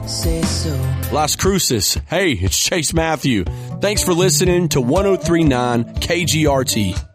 say so. Las Cruces. Hey, it's Chase Matthew. Thanks for listening to 103.9 KGRT.